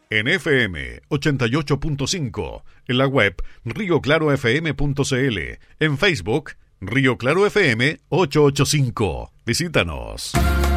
En FM 88.5, en la web rioclarofm.cl, en Facebook Río Claro FM 885. Visítanos.